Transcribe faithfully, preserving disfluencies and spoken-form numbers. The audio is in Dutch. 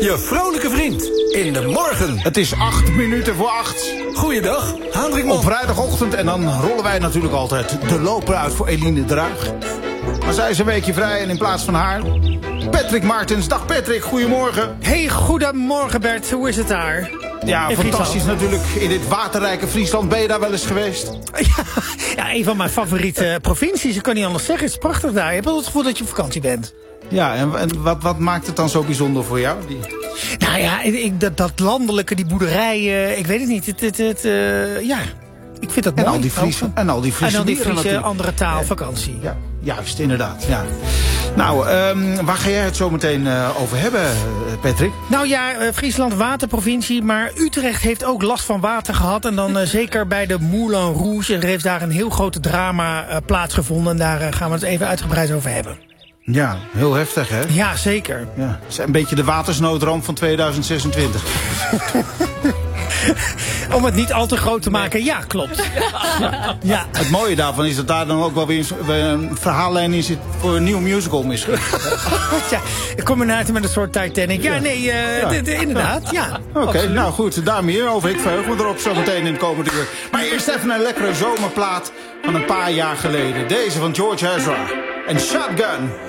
je vrolijke vriend in de morgen. Het is acht minuten voor acht. Goeiedag, Hendrik. Op vrijdagochtend en dan rollen wij natuurlijk altijd de loper uit voor Eline Druig. Maar zij is een weekje vrij en in plaats van haar... Patrick Martens. Dag Patrick, goedemorgen. Hey, goedemorgen Bert, hoe is het daar? Ja, in fantastisch Friesland. natuurlijk. In dit waterrijke Friesland. Ben je daar wel eens geweest? Ja, ja, een van mijn favoriete provincies, ik kan niet anders zeggen. Het is prachtig daar. Je hebt wel het gevoel dat je op vakantie bent. Ja, en, en wat, wat maakt het dan zo bijzonder voor jou? Die... Nou ja, ik, dat, dat landelijke, die boerderijen, ik weet het niet. Het, het, het, uh, ja, ik vind dat en mooi. Al die Friese, en al die Friese En al die dieren Friese natuurlijk. andere taal, vakantie. Ja, juist, inderdaad. Ja. Nou, um, waar ga jij het zo meteen uh, over hebben, Patrick? Nou ja, uh, Friesland waterprovincie, maar Utrecht heeft ook last van water gehad. En dan uh, zeker bij de Moulin Rouge. Er heeft daar een heel grote drama uh, plaatsgevonden. En daar uh, gaan we het even uitgebreid over hebben. Ja, heel heftig, hè? Ja, zeker. Ja, het is een beetje de watersnoodramp van tweeduizend zesentwintig. Om het niet al te groot te maken, ja, klopt. Ja. Ja. Het mooie daarvan is dat daar dan ook wel weer een verhaallijn in zit voor een nieuw musical misschien. Ja, ik kom eruit met een soort Titanic. Ja, nee, uh, Ja. d- d- inderdaad, ja. Oké, okay, absoluut. nou goed, daar meer over. Ik verheug me erop zo meteen in het komende uur. Maar eerst even een lekkere zomerplaat van een paar jaar geleden. Deze van George Ezra en Shotgun.